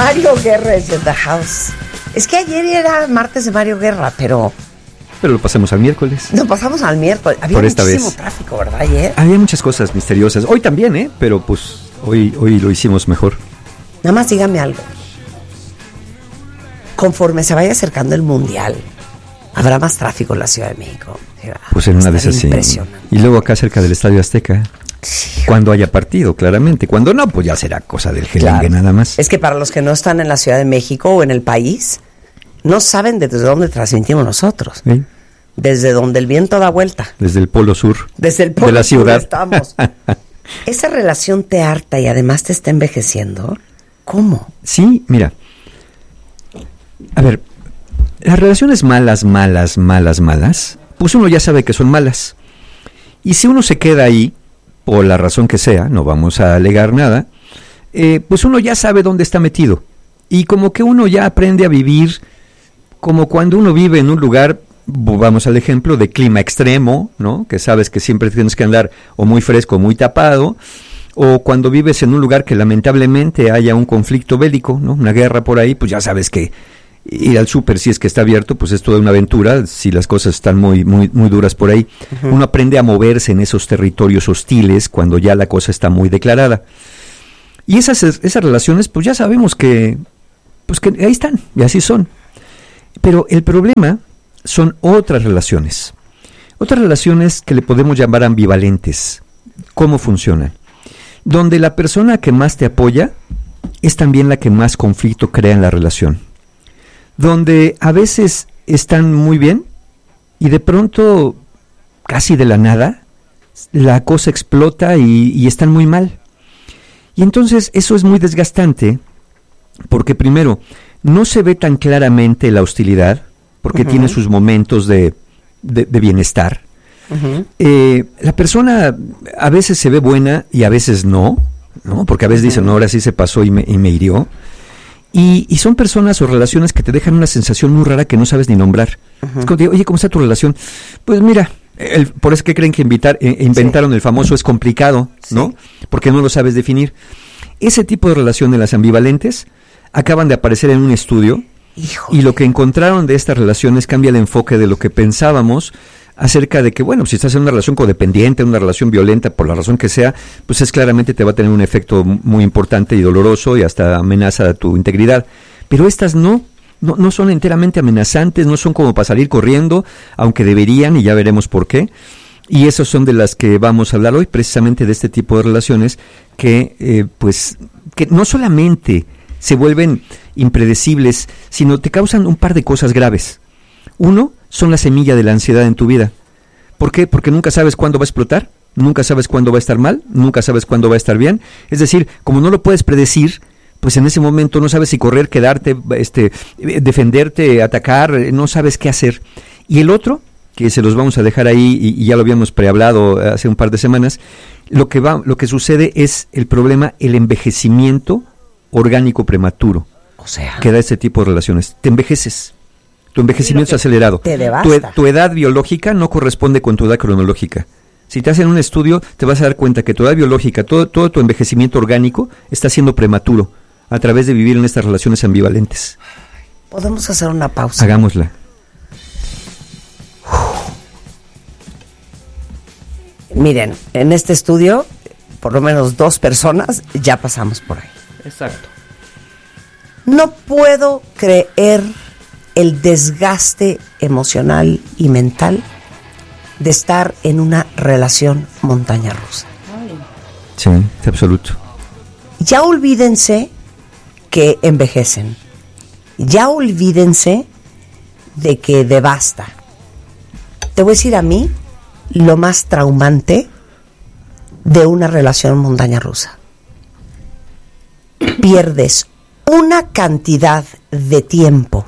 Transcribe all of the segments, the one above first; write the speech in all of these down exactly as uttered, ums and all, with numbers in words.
Mario Guerra es in the house. Es que ayer era martes de Mario Guerra, pero... Pero lo pasamos al miércoles. Lo pasamos al miércoles. Había Por esta muchísimo vez. tráfico, ¿verdad, ayer? Había muchas cosas misteriosas. Hoy también, ¿eh? Pero pues hoy, hoy lo hicimos mejor. Nada más dígame algo. Conforme se vaya acercando el Mundial, habrá más tráfico en la Ciudad de México. Pues en una de esas sí. Impresionante. Y luego acá cerca del Estadio Azteca. Sí. Cuando haya partido, claramente. Cuando no, pues ya será cosa del gelengue Claro. nada más. Es que para los que no están en la Ciudad de México o en el país, no saben desde dónde transmitimos nosotros. ¿Sí? Desde donde el viento da vuelta. Desde el polo sur. Desde el polo de la sur ciudad. estamos. ¿Esa relación te harta y además te está envejeciendo? ¿Cómo? Sí, mira. A ver, las relaciones malas, malas, malas, malas, pues uno ya sabe que son malas. Y si uno se queda ahí, por la razón que sea, no vamos a alegar nada, eh, pues uno ya sabe dónde está metido. Y como que uno ya aprende a vivir como cuando uno vive en un lugar, vamos al ejemplo de clima extremo, ¿no? Que sabes que siempre tienes que andar o muy fresco o muy tapado, o cuando vives en un lugar que lamentablemente haya un conflicto bélico, ¿no? Una guerra por ahí, pues ya sabes que ir al súper si es que está abierto, pues es toda una aventura, si las cosas están muy muy muy duras por ahí. Uh-huh. Uno aprende a moverse en esos territorios hostiles cuando ya la cosa está muy declarada. Y esas esas relaciones, pues ya sabemos que pues que ahí están, y así son. Pero el problema son otras relaciones. Otras relaciones que le podemos llamar ambivalentes. ¿Cómo funcionan? Donde la persona que más te apoya es también la que más conflicto crea en la relación. Donde a veces están muy bien y de pronto, casi de la nada, la cosa explota y, y están muy mal. Y entonces eso es muy desgastante porque primero, no se ve tan claramente la hostilidad porque uh-huh. tiene sus momentos de, de, de bienestar. Uh-huh. Eh, la persona a veces se ve buena y a veces no, ¿no? Porque a veces uh-huh. dice, no, ahora sí se pasó y me, y me hirió. Y, y son personas o relaciones que te dejan una sensación muy rara que no sabes ni nombrar. Uh-huh. Es como te digo, oye, ¿cómo está tu relación? Pues mira, el, por eso que creen que invitar, eh, inventaron sí. el famoso es complicado, sí. ¿no? Porque no lo sabes definir. Ese tipo de relaciones, las ambivalentes, acaban de aparecer en un estudio. Híjole. Y lo que encontraron de estas relaciones cambia el enfoque de lo que pensábamos acerca de que, bueno, si estás en una relación codependiente, una relación violenta, por la razón que sea, pues es claramente te va a tener un efecto muy importante y doloroso y hasta amenaza a tu integridad. Pero estas no, no, no son enteramente amenazantes, no son como para salir corriendo, aunque deberían, y ya veremos por qué. Y esas son de las que vamos a hablar hoy, precisamente de este tipo de relaciones que, eh, pues, que no solamente se vuelven impredecibles, sino te causan un par de cosas graves. Uno, son la semilla de la ansiedad en tu vida. ¿Por qué? Porque nunca sabes cuándo va a explotar, nunca sabes cuándo va a estar mal, nunca sabes cuándo va a estar bien. Es decir, como no lo puedes predecir, pues en ese momento no sabes si correr, quedarte, este, defenderte, atacar, no sabes qué hacer. Y el otro, que se los vamos a dejar ahí y, y ya lo habíamos prehablado hace un par de semanas, lo que va, lo que sucede es el problema, el envejecimiento orgánico prematuro. O sea, que da este tipo de relaciones. Te envejeces. Tu envejecimiento es acelerado. Te devasta. Tu, tu edad biológica no corresponde con tu edad cronológica. Si te hacen un estudio, te vas a dar cuenta que tu edad biológica, todo, todo tu envejecimiento orgánico está siendo prematuro a través de vivir en estas relaciones ambivalentes. ¿Podemos hacer una pausa? Hagámosla. Miren, en este estudio, por lo menos dos personas ya pasamos por ahí. Exacto. No puedo creer el desgaste emocional y mental de estar en una relación montaña rusa. Sí, es absoluto. Ya olvídense que envejecen. Ya olvídense de que devasta. Te voy a decir a mí lo más traumante de una relación montaña rusa. Pierdes una cantidad de tiempo,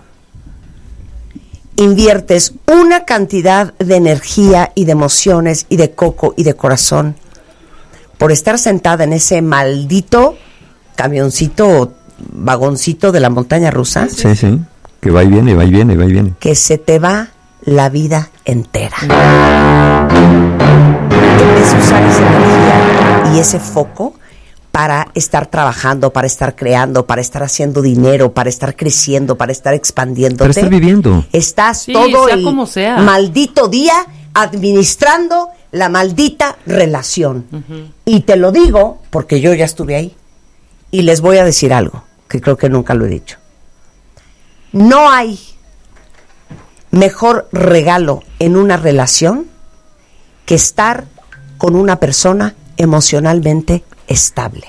inviertes una cantidad de energía y de emociones y de coco y de corazón por estar sentada en ese maldito camioncito o vagoncito de la montaña rusa. Sí, sí, que va y viene, va y viene, va y viene. Que se te va la vida entera. En vez de usar esa energía y ese foco para estar trabajando, para estar creando, para estar haciendo dinero, para estar creciendo, para estar expandiéndote. Para estar viviendo. Estás Sí, todo sea el como sea. maldito día administrando la maldita relación. Uh-huh. Y te lo digo porque yo ya estuve ahí. Y les voy a decir algo que creo que nunca lo he dicho. No hay mejor regalo en una relación que estar con una persona emocionalmente estable.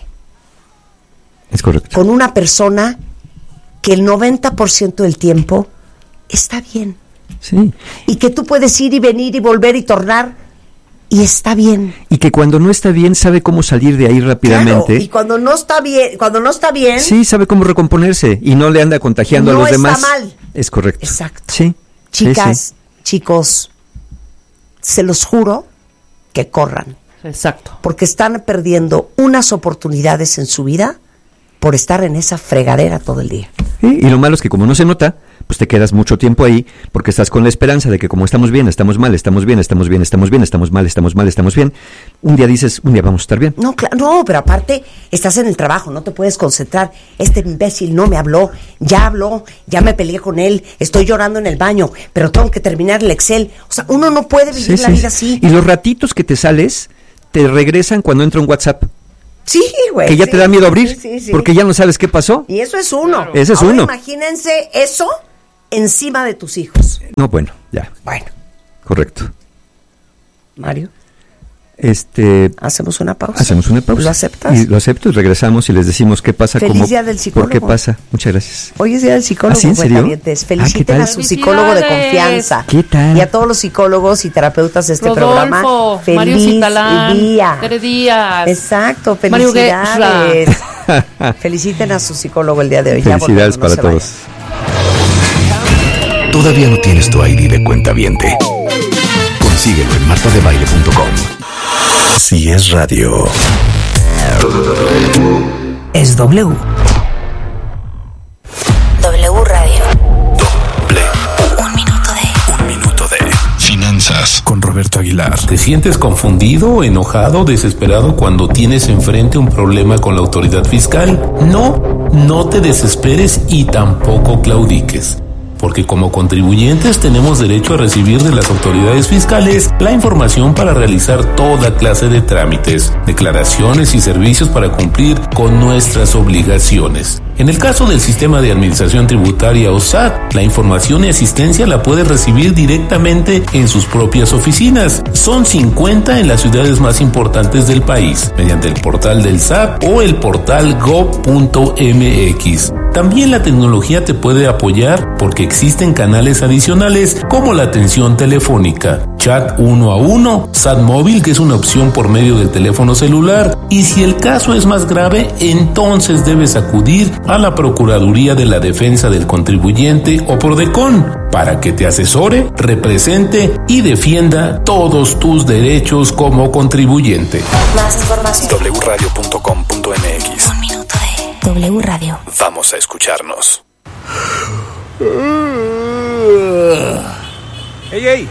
Es correcto. Con una persona que el noventa por ciento del tiempo está bien. Sí. Y que tú puedes ir y venir y volver y tornar y está bien. Y que cuando no está bien sabe cómo salir de ahí rápidamente. Claro, y cuando no está bien, cuando no está bien, sí, sabe cómo recomponerse y no le anda contagiando no a los demás. está mal. Es correcto. Exacto. Sí. Chicas, sí, sí. chicos, se los juro que corran. Exacto. Porque están perdiendo unas oportunidades en su vida por estar en esa fregadera todo el día. Sí, y lo malo es que como no se nota, pues te quedas mucho tiempo ahí porque estás con la esperanza de que como estamos bien, estamos mal, estamos bien, estamos bien, estamos bien, estamos mal, estamos mal, estamos bien. Un día dices, un día vamos a estar bien. No, claro, no, pero aparte estás en el trabajo, no te puedes concentrar. Este imbécil no me habló, ya habló, ya me peleé con él, estoy llorando en el baño, pero tengo que terminar el Excel. O sea, uno no puede vivir sí, la sí. vida así. Y los ratitos que te sales te regresan cuando entra un WhatsApp. Sí, güey. Que ya sí, te da miedo abrir, sí, sí, sí. porque ya no sabes qué pasó. Y eso es uno. Claro. Ese es Ahora uno. Imagínense eso encima de tus hijos. No, bueno, ya. Bueno. Correcto. Mario, este, hacemos una pausa. Hacemos una pausa. ¿Lo aceptas? Y lo acepto y regresamos y les decimos qué pasa. Feliz cómo, día del psicólogo. ¿Por qué pasa? Muchas gracias. Hoy es día del psicólogo. ¿Ah, sí? ¿En serio? Cuentavientes. Feliciten Ah, ¿qué a tal? su psicólogo de ¡Felicidades! confianza. ¿Qué tal? Y a todos los psicólogos y terapeutas de este Rodolfo, programa. Feliz Mario Citalán, día. Tere Díaz. Exacto, Mario felicidades. Feliciten a su psicólogo el día de hoy. Felicidades ya volvemos, no para se todos. vayan. ¿Todavía no tienes tu I D de cuentaviente? Consíguelo en marta de baile punto com. Si es radio, Es W. W Radio. doble. Un minuto de... Un minuto de finanzas con Roberto Aguilar. ¿Te sientes confundido, enojado, desesperado cuando tienes enfrente un problema con la autoridad fiscal? No, no te desesperes y tampoco claudiques. Porque como contribuyentes tenemos derecho a recibir de las autoridades fiscales la información para realizar toda clase de trámites, declaraciones y servicios para cumplir con nuestras obligaciones. En el caso del Sistema de Administración Tributaria o S A T, la información y asistencia la puedes recibir directamente en sus propias oficinas. Son cincuenta en las ciudades más importantes del país, mediante el portal del S A T o el portal gob punto m x. También la tecnología te puede apoyar porque existen canales adicionales como la atención telefónica, chat uno a uno, S A T móvil, que es una opción por medio del teléfono celular, y si el caso es más grave, entonces debes acudir a la Procuraduría de la Defensa del Contribuyente o Prodecon para que te asesore, represente y defienda todos tus derechos como contribuyente. Más información. doble u radio punto com punto m x. Un minuto de W Radio. Vamos a escucharnos. ¡Ey, ey!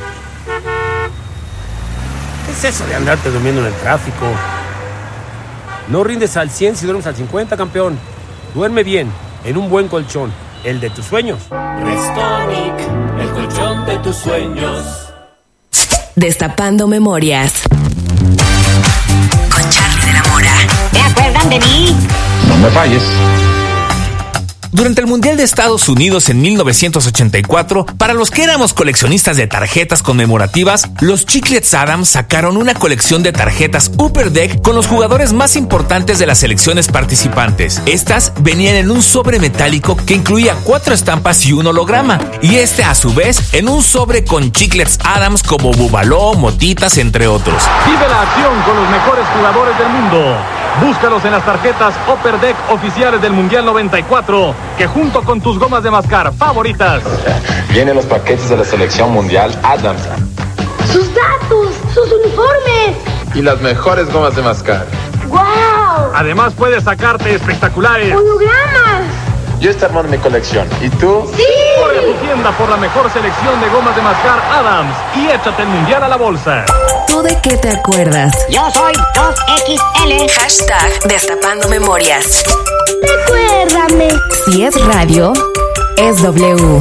¿Qué es eso de andarte durmiendo en el tráfico? No rindes al cien si duermes al cincuenta, campeón. Duerme bien, en un buen colchón, el de tus sueños. Restonic, el colchón de tus sueños. Destapando memorias. Con Charlie de la Mora. ¿Se acuerdan de mí? No me falles. Durante el Mundial de Estados Unidos en mil novecientos ochenta y cuatro, para los que éramos coleccionistas de tarjetas conmemorativas, los Chiclets Adams sacaron una colección de tarjetas Upper Deck con los jugadores más importantes de las selecciones participantes. Estas venían en un sobre metálico que incluía cuatro estampas y un holograma, y este a su vez en un sobre con Chiclets Adams como Bubaló, Motitas, entre otros. Vive la acción con los mejores jugadores del mundo. Búscalos en las tarjetas Upper Deck oficiales del Mundial noventa y cuatro, que junto con tus gomas de mascar favoritas. Vienen los paquetes de la selección mundial Adams. ¡Sus datos! ¡Sus uniformes! Y las mejores gomas de mascar. ¡Guau! Además puedes sacarte espectaculares ¡Hologramas! Yo estoy armando mi colección. ¿Y tú? ¡Sí! Corre a tu tienda por la mejor selección de gomas de mascar Adams y échate el mundial a la bolsa. ¿Tú de qué te acuerdas? Yo soy dos equis ele. Hashtag Destapando Memorias. Recuérdame. Si es radio, es W.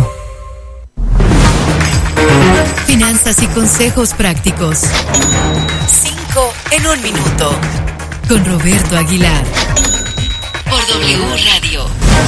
Finanzas y consejos prácticos. Cinco en un minuto. Con Roberto Aguilar. Por W Radio.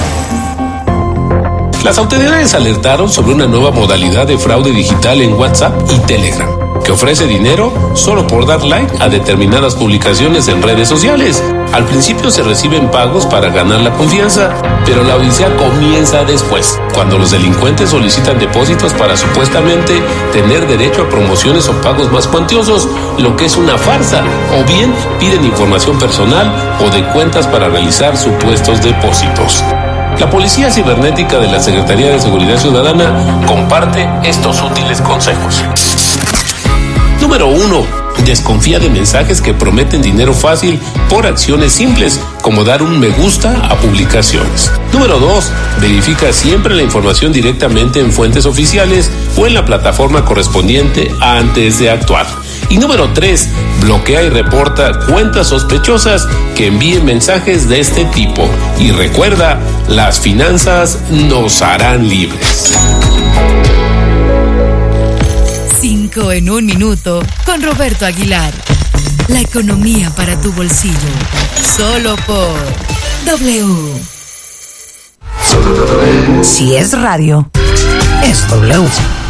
Las autoridades alertaron sobre una nueva modalidad de fraude digital en WhatsApp y Telegram, que ofrece dinero solo por dar like a determinadas publicaciones en redes sociales. Al principio se reciben pagos para ganar la confianza, pero la odisea comienza después, cuando los delincuentes solicitan depósitos para supuestamente tener derecho a promociones o pagos más cuantiosos, lo que es una farsa, o bien piden información personal o de cuentas para realizar supuestos depósitos. La Policía Cibernética de la Secretaría de Seguridad Ciudadana comparte estos útiles consejos. Número uno. Desconfía de mensajes que prometen dinero fácil por acciones simples, como dar un me gusta a publicaciones. Número dos. Verifica siempre la información directamente en fuentes oficiales o en la plataforma correspondiente antes de actuar. Y número tres. Bloquea y reporta cuentas sospechosas que envíen mensajes de este tipo. Y recuerda, las finanzas nos harán libres. Cinco en un minuto con Roberto Aguilar. La economía para tu bolsillo. Solo por W. Si es radio, es W.